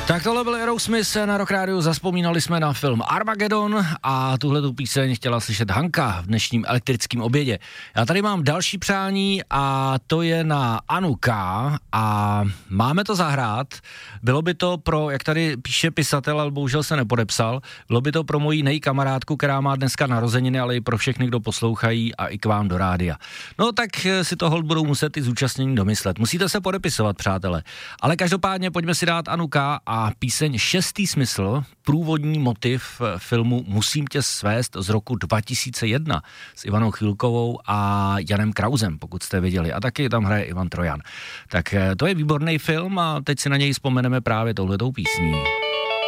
Tak tohle byl Aerosmith na Rock Rádiu, zazpomínali jsme na film Armageddon a tuhletu píseň chtěla slyšet Hanka v dnešním elektrickém obědě. Já tady mám další přání a to je na Anu K. a máme to zahrát. Bylo by to pro, jak tady píše pisatel, ale bohužel se nepodepsal, bylo by to pro moji nejkamarádku, která má dneska narozeniny, ale i pro všechny, kdo poslouchají a i k vám do rádia. No tak si to holt budou muset i zúčastnění domyslet. Musíte se podepisovat, přátelé. Ale každopádně pojďme si dát Anu K. a píseň Šestý smysl, průvodní motiv filmu Musím tě svést z roku 2001 s Ivanou Chvilkovou a Janem Krausem, pokud jste viděli. A taky tam hraje Ivan Trojan. Tak to je výborný film a teď si na něj vzpomeneme právě touhletou písní.